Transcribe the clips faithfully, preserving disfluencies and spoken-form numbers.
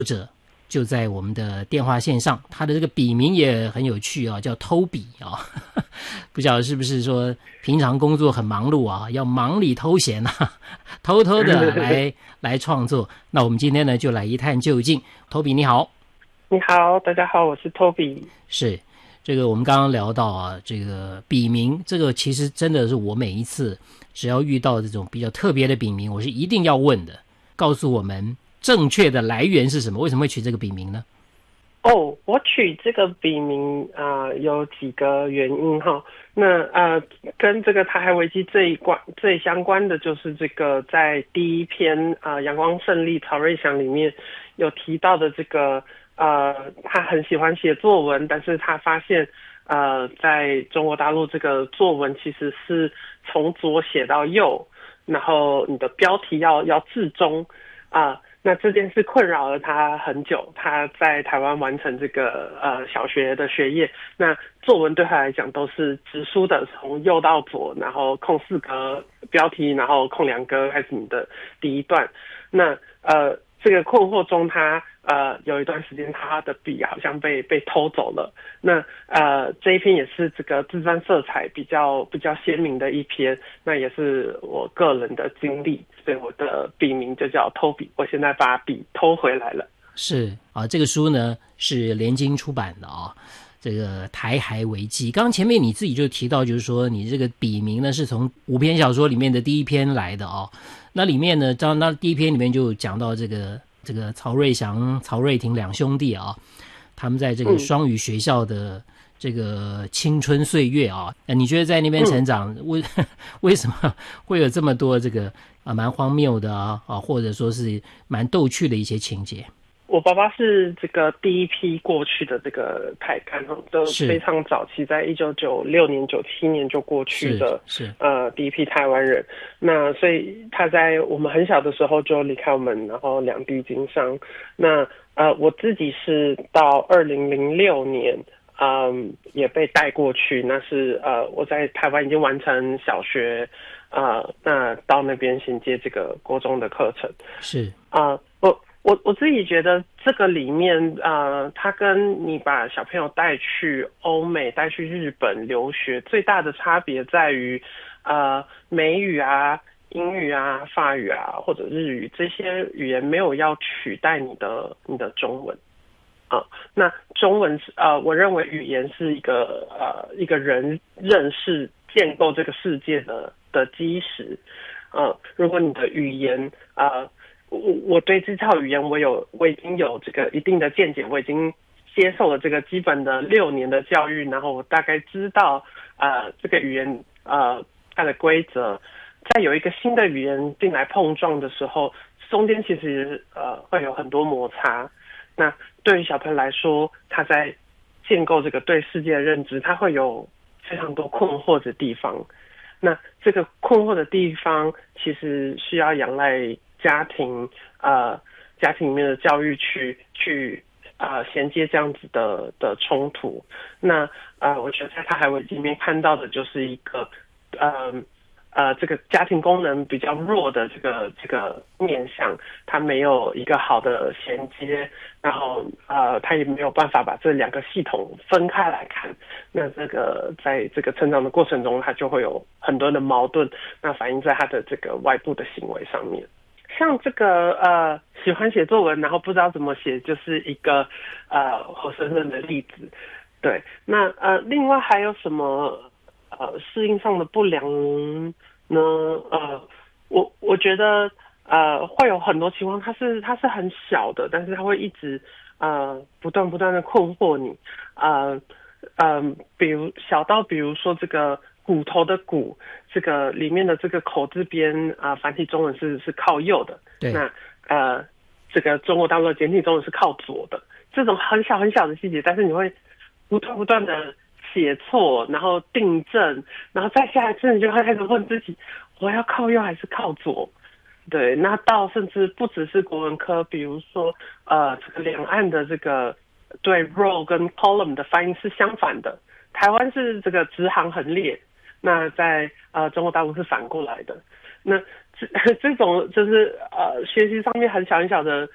者就在我们的电话线上，他的这个笔名也很有趣啊，叫偷笔啊，不晓得是不是说平常工作很忙碌啊，要忙里偷闲啊，偷偷的来来创作。那我们今天呢，就来一探究竟。偷笔你好。 你好，大家好，我是 Toby。 是这个我们刚刚聊到啊，这个笔名，这个其实真的是我每一次只要遇到这种比较特别的笔名，我是一定要问的，告诉我们正确的来源是什么？为什么会取这个笔名呢？ 哦，我取这个笔名啊、呃，有几个原因哈。那呃，跟这个台海危机最关最相关的就是这个在第一篇啊、呃《阳光胜利》曹瑞祥里面有提到的这个呃，他很喜欢写作文，但是他发现呃，在中国大陆这个作文其实是从左写到右，然后你的标题要要至中啊。呃那这件事困扰了他很久，他在台湾完成这个呃小学的学业，那作文对他来讲都是直书的，从右到左，然后空四格标题，然后空两格开始你的第一段。那呃这个困惑中他，他呃有一段时间他的笔好像被被偷走了。那呃这一篇也是这个自传色彩比较比较鲜明的一篇，那也是我个人的经历，所以我的笔名就叫偷笔。我现在把笔偷回来了。 是啊，这个书呢是联经出版的啊。这个台海危机，刚刚前面你自己就提到，就是说你这个笔名呢是从五篇小说里面的第一篇来的哦。那里面呢，当那第一篇里面就讲到这个这个曹瑞祥、曹瑞廷两兄弟啊，他们在这个双语学校的这个青春岁月啊，嗯、你觉得在那边成长，嗯、为为什么会有这么多这个啊蛮荒谬的啊啊，或者说是蛮逗趣的一些情节？ 我爸爸是这个第一批过去的这个台干，都非常早期，在一九九六年、九七年就过去的， 是是呃第一批台湾人。那所以他在我们很小的时候就离开我们，然后两地经商。那呃我自己是到二零零六年，嗯也被带过去。那是呃我在台湾已经完成小学，呃那到那边衔接这个国中的课程。 是啊、呃、我。我我自己觉得这个里面，呃，它跟你把小朋友带去欧美、带去日本留学最大的差别在于，呃，美语啊、英语啊、法语啊或者日语这些语言没有要取代你的你的中文啊、呃。那中文是呃，我认为语言是一个呃一个人认识、建构这个世界的的基石。呃，如果你的语言呃。我我对这套语言我有我已经有这个一定的见解，我已经接受了这个基本的六年的教育，然后我大概知道呃这个语言呃它的规则。在有一个新的语言进来碰撞的时候，中间其实呃会有很多摩擦。那对于小朋友来说，他在建构这个对世界的认知，他会有非常多困惑的地方。那这个困惑的地方其实需要仰赖家庭呃家庭里面的教育去去呃衔接这样子的的冲突。那呃我觉得在台海危机里面看到的就是一个呃呃这个家庭功能比较弱的这个这个面向，它没有一个好的衔接，然后呃它也没有办法把这两个系统分开来看。那这个在这个成长的过程中，它就会有很多的矛盾，那反映在它的这个外部的行为上面。像这个呃喜欢写作文然后不知道怎么写，就是一个呃活生生的例子。对，那呃另外还有什么呃适应上的不良呢？呃我我觉得呃会有很多情况，它是它是很小的，但是它会一直呃不断不断的困惑你。呃嗯、呃，比如小到比如说这个骨头的骨，这个里面的这个口字边啊、呃，繁体中文是是靠右的。 对。 那呃，这个中国大陆的简体中文是靠左的。这种很小很小的细节，但是你会不断不断的写错，然后订正，然后再下一次你就会开始问自己，我要靠右还是靠左？对，那到甚至不只是国文科，比如说呃，这个两岸的这个对 row 跟 column 的发音是相反的。台湾是这个直行横列，那在呃中国大陆是反过来的。那这这种就是呃学习上面很小很小的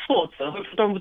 挫折会不断不